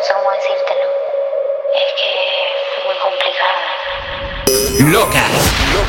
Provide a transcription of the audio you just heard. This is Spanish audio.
sé cómo decírtelo. Es que es muy complicado. Loca.